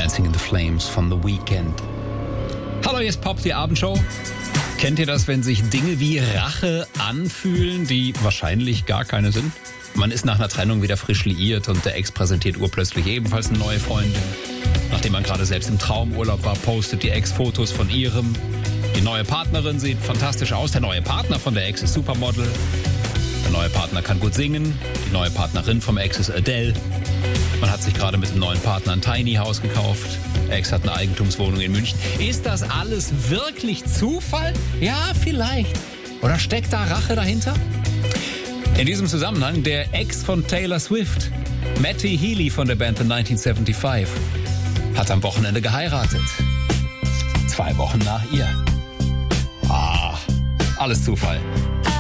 Dancing in the Flames von The Weeknd. Hallo, hier ist Pop, die Abendshow. Kennt ihr das, wenn sich Dinge wie Rache anfühlen, die wahrscheinlich gar keine sind? Man ist nach einer Trennung wieder frisch liiert und der Ex präsentiert urplötzlich ebenfalls eine neue Freundin. Nachdem man gerade selbst im Traumurlaub war, postet die Ex Fotos von ihrem. Die neue Partnerin sieht fantastisch aus. Der neue Partner von der Ex ist Supermodel. Der neue Partner kann gut singen. Die neue Partnerin vom Ex ist Adele. Man hat sich gerade mit dem neuen Partner ein Tiny House gekauft. Der Ex hat eine Eigentumswohnung in München. Ist das alles wirklich Zufall? Ja, vielleicht. Oder steckt da Rache dahinter? In diesem Zusammenhang der Ex von Taylor Swift, Matty Healy von der Band The 1975, hat am Wochenende geheiratet. 2 Wochen nach ihr. Alles Zufall.